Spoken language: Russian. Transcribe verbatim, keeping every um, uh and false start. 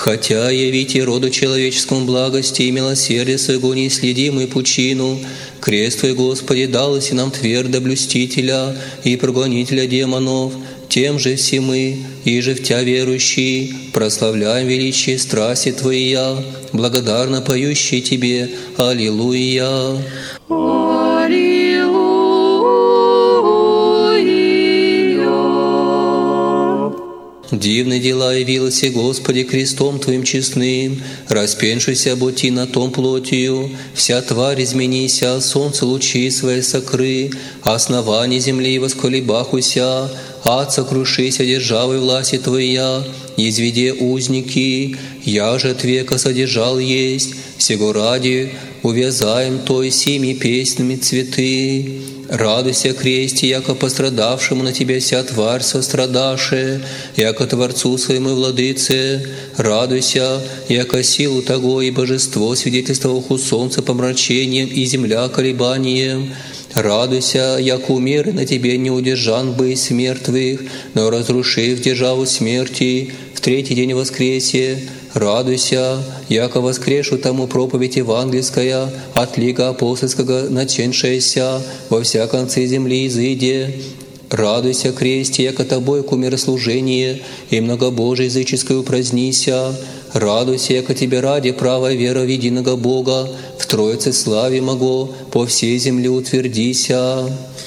Хотя явите роду человеческому благости и милосердие своего неисследимую пучину, крест Твой, Господи, далось и нам твердо блюстителя и прогонителя демонов, тем же все мы, и же в Тя верующие, прославляем величие страсти Твоя, благодарно поющие Тебе Аллилуйя. Дивные дела явилось, Господи, крестом Твоим честным, распеншийся боти на том плотью, вся тварь изменися, солнце лучи свои сокры, основание земли восколебахуся, ад сокрушися державой власти Твоя, изведе узники, я же от века содержал есть, сего ради увязаем той сими песнями цветы. Радуйся, кресте, яко пострадавшему на Тебя вся тварь сострадаше, яко Творцу своему владыце. Радуйся, яко силу того и божество свидетельствовал у солнца помрачением и земля колебанием. Радуйся, яко умеры на Тебе не удержан бы из мертвых, но разрушив державу смерти, в третий день воскресе. Радуйся, яко воскрешу тому проповедь евангельская, от лика апостольского наченшаяся во вся концы земли изыде. Радуйся, кресте, яко Тобой к умирослужение и многобожие языческое упразднися. Радуйся, яко Тебе ради правая вера в единого Бога, в Троице славе Маго по всей земле утвердися.